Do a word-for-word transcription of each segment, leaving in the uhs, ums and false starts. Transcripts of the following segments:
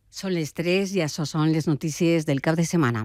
Són les tres i això són les notícies del cap de setmana.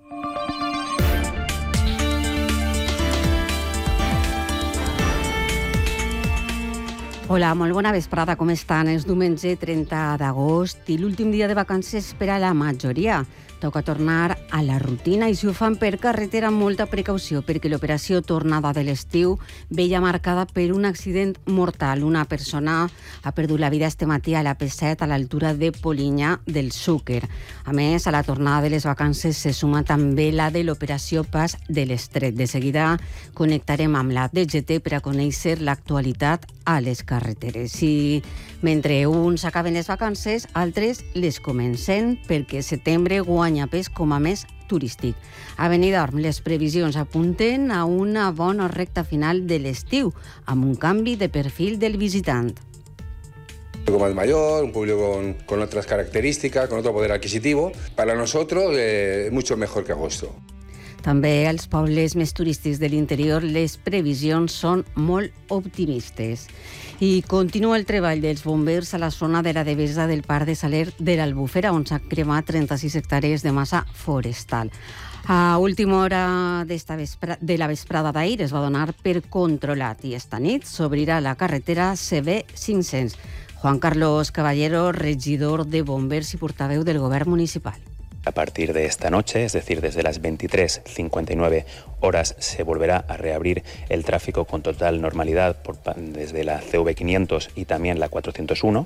Hola, molt bona vesprada, com estan? És diumenge trenta d'agost i l'últim dia de vacances per a la majoria. Toca tornar a la rutina i si ho fan per carretera amb molta precaució perquè l'operació tornada de l'estiu veia marcada per un accident mortal. Una persona ha perdut la vida este matí a la P set a l'altura de Polinyà del Xúquer. A més, a la tornada de les vacances se suma també la de l'operació Pas de l'Estret. De seguida connectarem amb la D G T per a conèixer l'actualitat a les carreteres. I mentre uns acaben les vacances, altres les comencen perquè setembre guanya pes com a mes turístic. A Benidorm, les previsions apunten a una bona recta final de l'estiu, amb un canvi de perfil del visitant. Un público más mayor, un público con, con otras características, con otro poder adquisitivo. Para nosotros, eh, mucho mejor que agosto. També als pobles més turístics de l'interior les previsions són molt optimistes. I continua el treball dels bombers a la zona de la Devesa del Parc de Saler de l'Albufera, on s'ha cremat trenta-sis hectàrees de massa forestal. A última hora d'esta vespra, de la vesprada d'ahir es va donar per controlat i esta nit s'obrirà la carretera C B cinc-cents. Juan Carlos Caballero, regidor de bombers i portaveu del govern municipal. A partir de esta noche, es decir, desde las veintitrés cincuenta y nueve horas, se volverá a reabrir el tráfico con total normalidad por, desde la C V quinientos y también la cuatrocientos uno.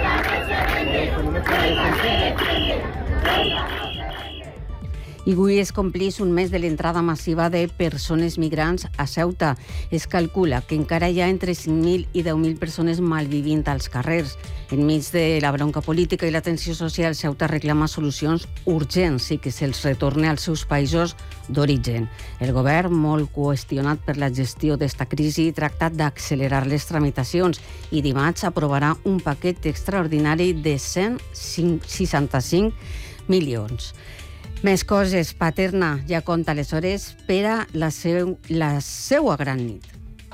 I avui es compleix un mes de l'entrada massiva de persones migrants a Ceuta. Es calcula que encara hi ha entre cinc mil i deu mil persones malvivint als carrers. Enmig de la bronca política i la tensió social, Ceuta reclama solucions urgents i que se'ls retorni als seus països d'origen. El govern, molt qüestionat per la gestió d'esta crisi, ha tractat d'accelerar les tramitacions i dimarts aprovarà un paquet extraordinari de cent seixanta-cinc milions. Més coses, Paterna ja compta les hores per a la, seu, la seua gran nit.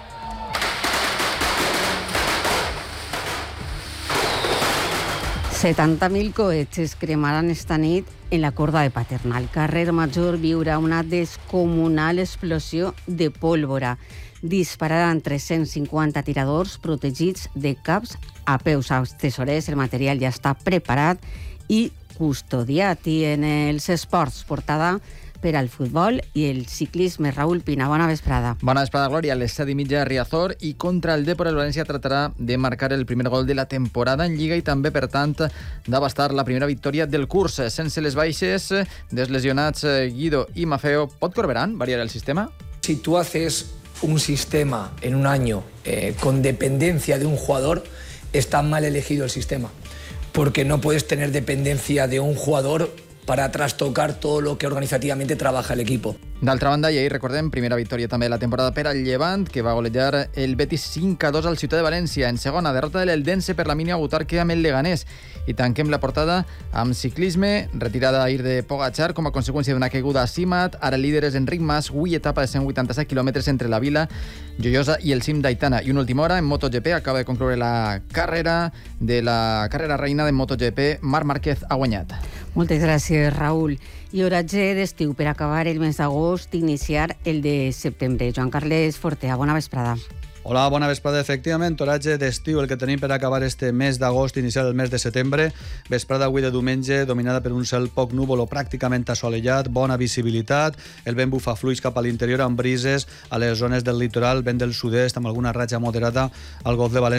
setanta mil coets es cremaran esta nit en la corda de Paterna. El carrer Major viurà una descomunal explosió de pólvora. Dispararan tres-cents cinquanta tiradors protegits de caps a peus. Als tesorers el material ja està preparat i custodiat. I en els esports, portada per al futbol i el ciclisme. Raúl Pina, bona vesprada. Bona vesprada, Glòria. A les set i mitja a Riazor i contra el Depor el València tratarà de marcar el primer gol de la temporada en Lliga i també, per tant, d'abastar la primera victòria del curs. Sense les baixes, deslesionats Guido i Mafeo, ¿pot Corberán variar el sistema? Si tú haces un sistema en un año eh, con dependencia de un jugador, está mal elegido el sistema. Porque no puedes tener dependencia de un jugador para trastocar todo lo que organizativamente trabaja el equipo. D'altra banda, i ahir recordem, primera victòria també de la temporada per al Llevant, que va golejar el Betis cinc a dos al Ciutat de València. En segona, derrota de l'Eldense per la mínima Butarque amb el Leganés. I tanquem la portada amb ciclisme, retirada ahir de Pogačar com a conseqüència d'una caiguda a Simat. Ara líderes Enric Mas, avui etapa de cent vuitanta-set quilòmetres entre la Vila Joiosa i el cim d'Aitana. I una última hora, en MotoGP, acaba de concloure la carrera de la carrera reina de MotoGP. Marc Márquez ha guanyat. Moltes gràcies, Raúl. I oratge d'estiu per acabar el mes d'agost i iniciar el de setembre. Joan Carles Fortea, bona vesprada. Hola, bona vesprada. Efectivament, oratge d'estiu, el que tenim per acabar este mes d'agost i iniciar el mes de setembre. Vesprada avui de diumenge, dominada per un cel poc núvol o pràcticament assolellat, bona visibilitat, el vent bufa fluix cap a l'interior amb brises a les zones del litoral, vent del sud-est amb alguna ratxa moderada al Golf de València